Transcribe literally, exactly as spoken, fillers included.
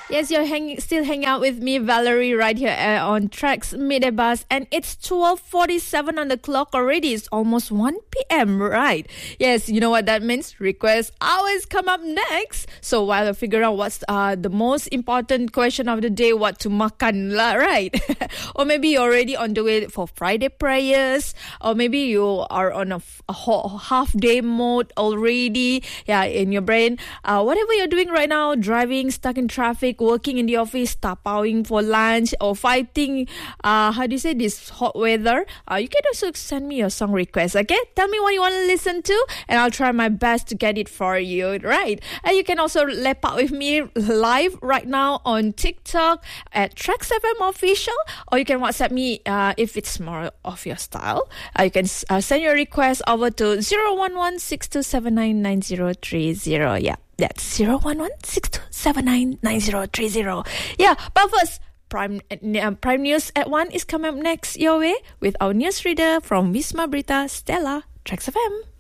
Yes, you're hang- still hanging out with me, Valerie, right here uh, on Tracks Midday Bus, and it's twelve forty-seven on the clock already. It's almost one p.m., right? Yes, you know what that means? Request always come up next. So while I figure out what's uh, the most important question of the day, what to makan lah, right? Or maybe you're already on the way for Friday prayers, or maybe you are on a, f- a ho- half-day mode already, yeah, in your brain. Uh, whatever you're doing right now, driving, stuck in traffic, working in the office, tapawing for lunch, or fighting, uh, how do you say this, hot weather, uh, you can also send me your song request, okay? Tell me what you want to listen to, and I'll try my best to get it for you, right? And you can also lap out with me live right now on TikTok at Tracks F M Official, or you can WhatsApp me uh, if it's more of your style. Uh, you can uh, send your request over to zero one one six two seven nine nine zero three zero. Yeah. That's zero one one six two seven nine nine zero three zero. Yeah, but first, Prime uh, Prime News at one is coming up next your way with our newsreader from Wisma Berita, Stella, Tracks F M.